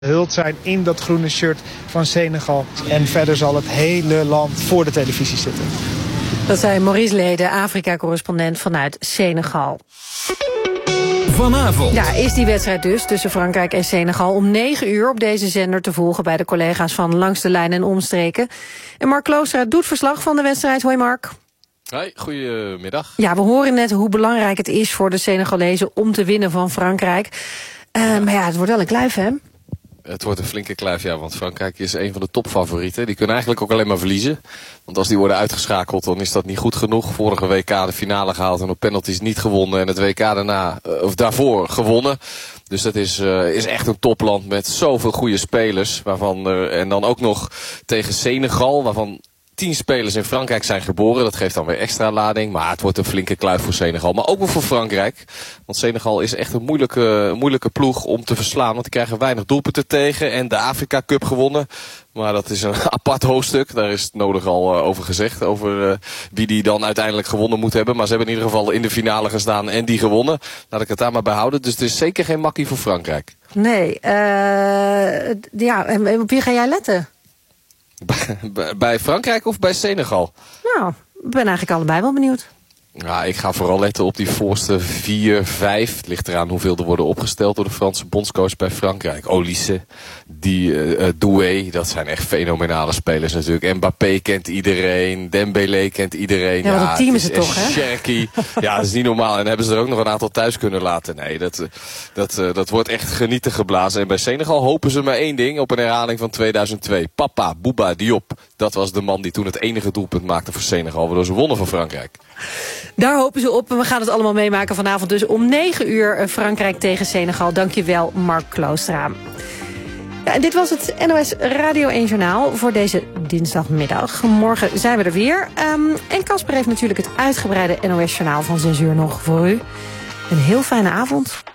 gehuld zijn in dat groene shirt van Senegal. En verder zal het hele land voor de televisie zitten. Dat zei Maurice Leden, Afrika-correspondent vanuit Senegal. Vanavond. Ja, is die wedstrijd dus tussen Frankrijk en Senegal om 9 uur op deze zender te volgen bij de collega's van Langs de Lijn en Omstreken. En Mark Kloostra doet verslag van de wedstrijd. Hoi Mark. Hoi, goedemiddag. Ja, we horen net hoe belangrijk het is voor de Senegalezen om te winnen van Frankrijk. Maar ja, het wordt wel een kluif, hè? Het wordt een flinke kluif, ja, want Frankrijk is een van de topfavorieten. Die kunnen eigenlijk ook alleen maar verliezen. Want als die worden uitgeschakeld, dan is dat niet goed genoeg. Vorige WK de finale gehaald en op penalties niet gewonnen. En het WK daarvoor gewonnen. Dus dat is echt een topland met zoveel goede spelers. En dan ook nog tegen Senegal, waarvan 10 spelers in Frankrijk zijn geboren. Dat geeft dan weer extra lading. Maar het wordt een flinke kluif voor Senegal. Maar ook wel voor Frankrijk. Want Senegal is echt een moeilijke ploeg om te verslaan. Want die krijgen weinig doelpunten tegen. En de Afrika Cup gewonnen. Maar dat is een apart hoofdstuk. Daar is het nodig al over gezegd. Over wie die dan uiteindelijk gewonnen moet hebben. Maar ze hebben in ieder geval in de finale gestaan en die gewonnen. Laat ik het daar maar bij houden. Dus het is zeker geen makkie voor Frankrijk. Nee. Ja, en op wie ga jij letten? Bij Frankrijk of bij Senegal? Nou, ik ben eigenlijk allebei wel benieuwd. Ja, ik ga vooral letten op die voorste 4, 5. Het ligt eraan hoeveel er worden opgesteld door de Franse bondscoach bij Frankrijk. Olise, Doué, dat zijn echt fenomenale spelers natuurlijk. Mbappé kent iedereen, Dembélé kent iedereen. Ja, wat een team is het toch, hè? Cherki. Ja, dat is niet normaal. En hebben ze er ook nog een aantal thuis kunnen laten. Nee, dat wordt echt genieten geblazen. En bij Senegal hopen ze maar één ding op een herhaling van 2002. Papa, Bouba Diop. Dat was de man die toen het enige doelpunt maakte voor Senegal, waardoor ze wonnen van Frankrijk. Daar hopen ze op en we gaan het allemaal meemaken vanavond. Dus om 9 uur Frankrijk tegen Senegal. Dankjewel, Mark Kloostra. Ja, en dit was het NOS Radio 1 Journaal voor deze dinsdagmiddag. Morgen zijn we er weer. En Casper heeft natuurlijk het uitgebreide NOS Journaal van 6 uur nog voor u. Een heel fijne avond.